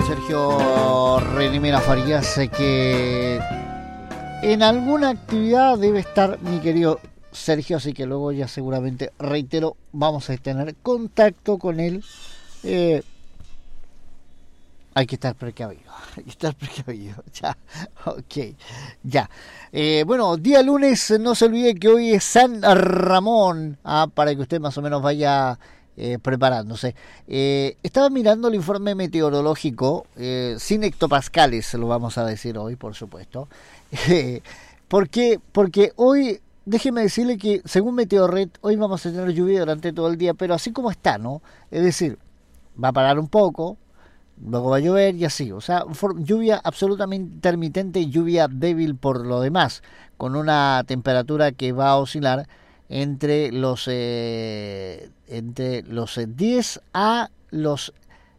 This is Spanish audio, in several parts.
Sergio Renimera Farías, sé que en alguna actividad debe estar mi querido Sergio, así que luego ya seguramente, reitero, vamos a tener contacto con él. Hay que estar precavido, ya, ok, ya. Bueno, día lunes, no se olvide que hoy es San Ramón, para que usted más o menos vaya preparándose. Estaba mirando el informe meteorológico, sin hectopascales, lo vamos a decir hoy, por supuesto. ¿Por qué? Porque hoy, déjeme decirle que según Meteorred, hoy vamos a tener lluvia durante todo el día, pero así como está, ¿no? Es decir, va a parar un poco, luego va a llover y así, o sea, lluvia absolutamente intermitente y lluvia débil por lo demás, con una temperatura que va a oscilar entre los 10 a los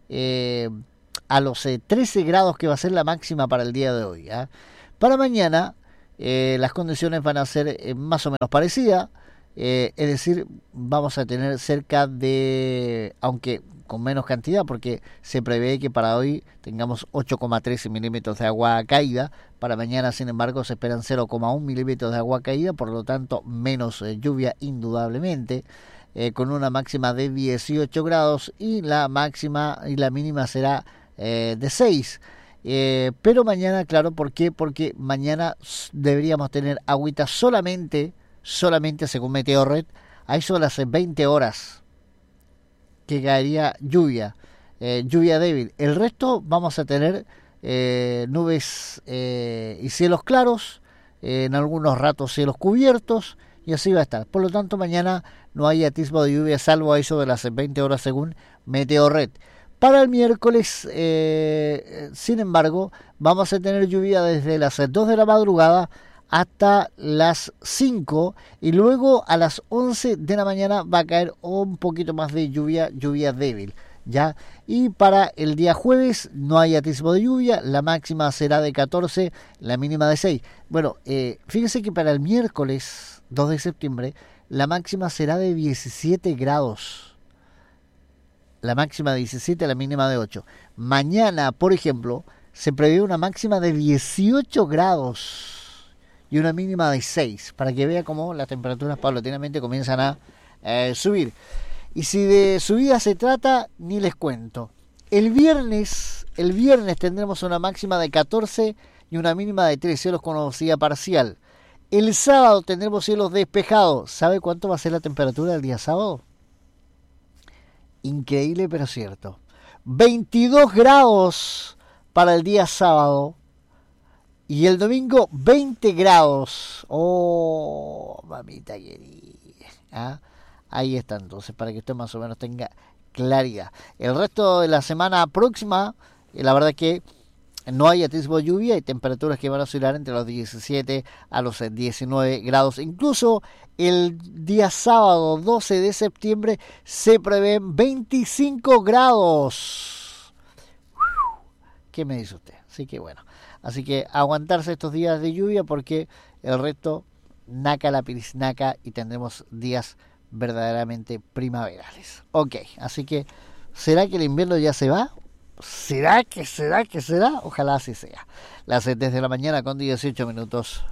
13 grados, que va a ser la máxima para el día de hoy. Para mañana las condiciones van a ser más o menos parecidas, es decir, vamos a tener cerca de, aunque con menos cantidad, porque se prevé que para hoy tengamos 8,13 milímetros de agua caída. Para mañana, sin embargo, se esperan 0,1 milímetros de agua caída, por lo tanto menos lluvia indudablemente, con una máxima de 18 grados y la máxima y la mínima será de 6. Pero mañana, claro, ¿por qué? Porque mañana deberíamos tener agüita solamente según Meteorred, a eso de las 20 horas que caería lluvia débil. El resto vamos a tener nubes y cielos claros, en algunos ratos cielos cubiertos, y así va a estar. Por lo tanto, mañana no hay atisbo de lluvia, salvo a eso de las 20 horas según Meteorred. Para el miércoles, sin embargo, vamos a tener lluvia desde las 2 de la madrugada hasta las 5, y luego a las 11 de la mañana va a caer un poquito más de lluvia débil, ¿ya? Y para el día jueves no hay atisbo de lluvia, la máxima será de 14, la mínima de 6. Bueno, fíjense que para el miércoles 2 de septiembre la máxima será de 17 grados. La máxima de 17, la mínima de 8. Mañana, por ejemplo, se prevé una máxima de 18 grados. Y una mínima de 6, para que vea cómo las temperaturas paulatinamente comienzan a subir. Y si de subida se trata, ni les cuento. El viernes tendremos una máxima de 14 y una mínima de 3, cielos con nubosidad parcial. El sábado tendremos cielos despejados. ¿Sabe cuánto va a ser la temperatura del día sábado? Increíble, pero cierto. 22 grados para el día sábado. Y el domingo 20 grados. Oh, mamita querida. Ahí está entonces, para que usted más o menos tenga claridad. El resto de la semana próxima, la verdad que no hay atisbo de lluvia y temperaturas que van a oscilar entre los 17 a los 19 grados. Incluso el día sábado 12 de septiembre se prevén 25 grados. ¿Qué me dice usted? Así que bueno. Así que aguantarse estos días de lluvia, porque el resto, naca la pirisnaca, y tendremos días verdaderamente primaverales. Ok, así que, ¿será que el invierno ya se va? ¿Será que será? Ojalá así sea. Las 7 de la mañana con 18 minutos.